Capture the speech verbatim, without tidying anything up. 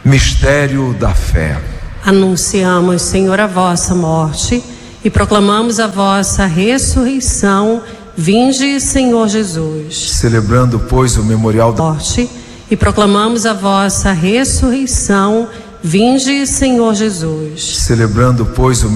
Mistério da fé. Anunciamos, Senhor, a vossa morte e proclamamos a vossa ressurreição. Vinde, Senhor Jesus. Celebrando, pois, o memorial da morte e proclamamos a vossa ressurreição. Vinde, Senhor Jesus. Celebrando, pois, o